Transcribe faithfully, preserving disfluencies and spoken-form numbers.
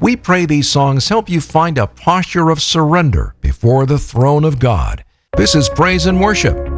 We pray these songs help you find a posture of surrender before the throne of God. This is Praise and Worship